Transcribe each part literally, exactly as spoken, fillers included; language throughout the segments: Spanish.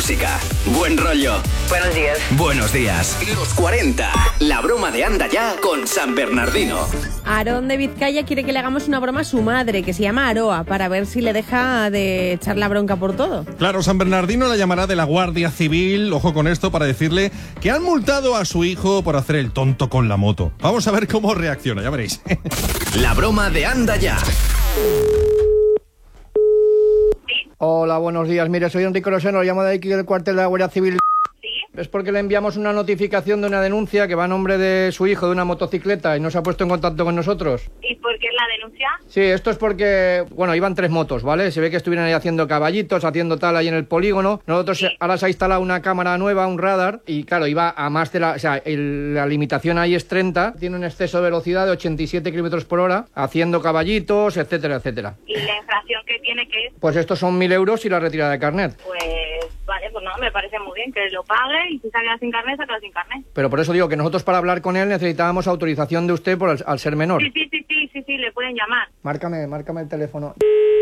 música, buen rollo. Buenos días. Buenos días. Los cuarenta. La broma de Anda Ya con San Bernardino. Aarón de Vizcaya quiere que le hagamos una broma a su madre, que se llama Aroa, para ver si le deja de echar la bronca por todo. Claro, San Bernardino la llamará de la Guardia Civil, ojo con esto, para decirle que han multado a su hijo por hacer el tonto con la moto. Vamos a ver cómo reacciona, ya veréis. La broma de Anda Ya. Hola, buenos días. Mire, soy Enrique Roseno, lo llamo de aquí del cuartel de la Guardia Civil. Es porque le enviamos una notificación de una denuncia que va a nombre de su hijo de una motocicleta y no se ha puesto en contacto con nosotros. ¿Y por qué es la denuncia? Sí, esto es porque, bueno, iban tres motos, ¿vale? Se ve que estuvieron ahí haciendo caballitos, haciendo tal ahí en el polígono. Nosotros sí. Ahora se ha instalado una cámara nueva, un radar, y claro, iba a más de la... O sea, el, la limitación ahí es treinta, tiene un exceso de velocidad de ochenta y siete kilómetros por hora, haciendo caballitos, etcétera, etcétera. ¿Y la infracción que tiene que es? Pues estos son mil euros y la retirada de carnet. Pues... Vale, pues no, me parece muy bien que lo pague y si se queda sin carnet, se queda sin carnet. Pero por eso digo que nosotros para hablar con él necesitábamos autorización de usted por al, al ser menor. Sí, sí, sí, sí, sí, sí, le pueden llamar. Márcame, márcame el teléfono.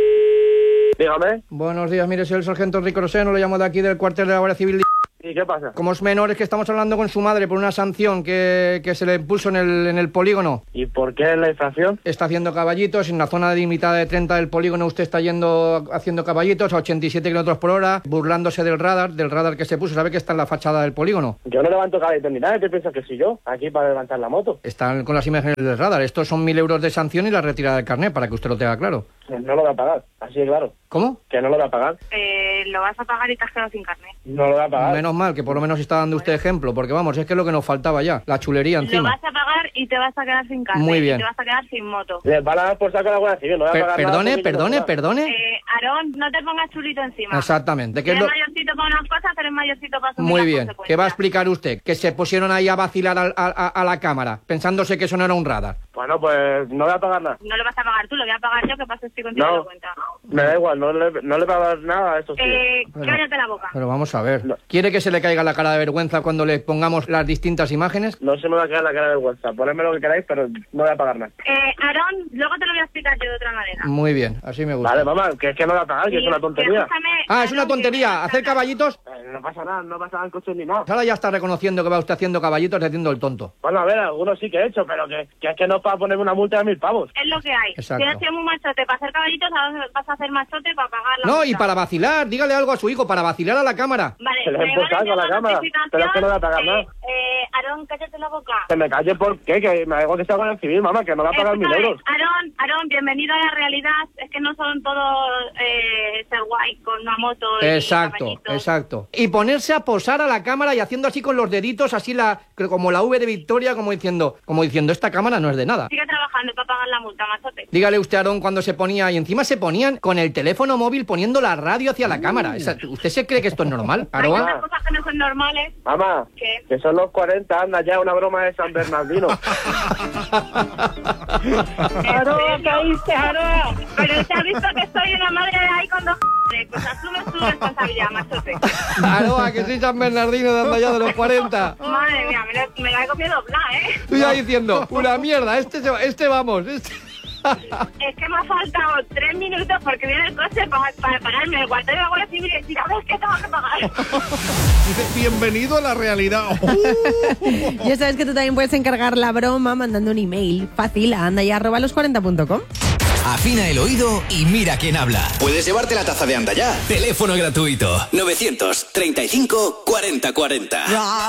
Dígame. Buenos días, mire, soy el sargento Enrique Roseno, lo llamo de aquí del cuartel de la Guardia Civil. ¿Y qué pasa? Como es menor, es que estamos hablando con su madre por una sanción que, que se le impuso en el, en el polígono. ¿Y por qué la infracción? Está haciendo caballitos, en la zona delimitada de treinta del polígono usted está yendo haciendo caballitos a ochenta y siete kilómetros por hora, burlándose del radar, del radar que se puso. ¿Sabe que está en la fachada del polígono? Yo no levanto caballitos ni nada, ¿qué piensas que soy yo? Aquí para levantar la moto. Están con las imágenes del radar. Estos son mil euros de sanción y la retirada del carnet, para que usted lo tenga claro. No lo va a pagar, así de claro. ¿Cómo? Que no lo va a pagar. Eh, lo vas a pagar y te has quedado sin carnet. No lo va a pagar. Menos mal que por lo menos está dando usted ejemplo, porque vamos, es que es lo que nos faltaba ya, la chulería encima. Lo vas a pagar y te vas a quedar sin carnet. Muy bien. Y te vas a quedar sin moto. Les van a dar por saco la Guardia Civil, no voy a Per- pagar perdone, nada. perdone, perdone. Eh, Aarón, no te pongas chulito encima. Exactamente. ¿Qué Eres es lo... mayorcito para unas cosas, eres mayorcito para asumir Muy las bien. consecuencias. ¿Qué va a explicar usted? Que se pusieron ahí a vacilar al- a, a- a la cámara, pensándose que eso no era un radar. Bueno, pues no voy a pagar nada. No lo vas a pagar tú, lo voy a pagar yo, que paso estoy contigo No. de cuenta. Me da igual, no le, no le va a dar nada a estos tíos. Eh, Pero- cállate la boca. Pero vamos a ver. No. ¿Quiere que se le caiga la cara de vergüenza cuando le pongamos las distintas imágenes? No se me va a quedar la cara de vergüenza. Ponedme lo que queráis, pero no voy a pagar nada. Eh, Aarón, luego te lo voy a explicar yo de otra manera. Muy bien, así me gusta. Vale, mamá, que es que no voy a pagar, que es Y una tontería. escúchame, Ah, es una Aarón, tontería. que- ¿Hacer caballitos? Eh, no pasa nada, no pasa nada en coche ni nada. Ahora ya está reconociendo que va usted haciendo caballitos y haciendo el tonto. Bueno, a ver, algunos sí que he hecho, pero que, que es que no es para ponerme una multa de mil pavos. Es lo que hay. Exacto. Si has sido muy machote para hacer caballitos, ahora vas a hacer machote para pagar la No, multa. y para vacilar, dígale algo a su hijo, para vacilar a la cámara. Vale, Se le ha me impulsado van a con la hacer cámara, notificación, pero es que no voy a pagar eh, nada. Eh, Aarón, cállate la boca. Que me calle por qué, que me hago que sea con el civil, mamá, que no va a pagar mil Escúchame, euros. Aarón, Aarón, bienvenido a la realidad. Es que no son todos eh, ser guay con una moto y Exacto, caballitos. exacto. Y ponerse a posar a la cámara y haciendo así con los deditos, así la como la V de Victoria, como diciendo, como diciendo, esta cámara no es de nada. Sigue trabajando para pagar la multa, machote. Dígale usted, Aarón, cuando se ponía, y encima se ponían con el teléfono móvil poniendo la radio hacia la cámara. Esa- ¿Usted se cree que esto es normal, Hay Aroa? unas cosas que no son normales. Mamá, ¿Qué? que son los cuarenta, anda ya, una broma de San Bernardino. ¡Aroa, caíste, Aroa! Pero te has visto que soy una madre de ahí con dos c******. Pues asumes tu responsabilidad, machote. Aroa, que soy San Bernardino de Andallá de los cuarenta. Madre mía, me, lo- me la he comido doblada, ¿eh? Tú ya diciendo, una mierda, este, se- este vamos, este... Es que me ha faltado tres minutos porque viene el coche para, para pararme en el cuartel de la Guardia Civil y decir, ahora es que tengo que pagar. Dice, bienvenido a la realidad. Ya sabes que tú también puedes encargar la broma mandando un email fácil a andaya arroba los cuarenta punto com. Afina el oído y mira quién habla. Puedes llevarte la taza de Anda Ya. Teléfono gratuito. novecientos treinta y cinco cuarenta cuarenta.